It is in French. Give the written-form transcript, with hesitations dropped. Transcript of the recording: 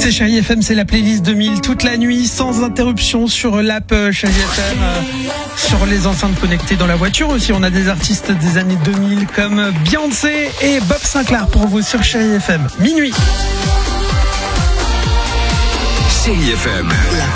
écoutez Chérie FM, c'est la playlist 2000 toute la nuit sans interruption sur l'app Chérie FM, sur les enceintes connectées dans la voiture aussi. On a des artistes des années 2000 comme Beyoncé et Bob Sinclair pour vous sur Chérie FM. Minuit. Chérie FM.